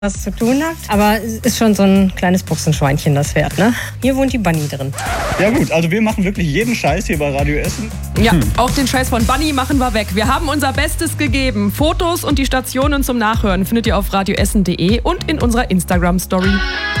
was zu tun hat. Aber es ist schon so ein kleines Boxenschweinchen, das Pferd, ne? Hier wohnt die Bunny drin. Ja gut, also wir machen wirklich jeden Scheiß hier bei Radio Essen. Ja, auch den Scheiß von Bunny machen wir weg. Wir haben unser Bestes gegeben. Fotos und die Stationen zum Nachhören findet ihr auf radioessen.de und in unserer Instagram-Story.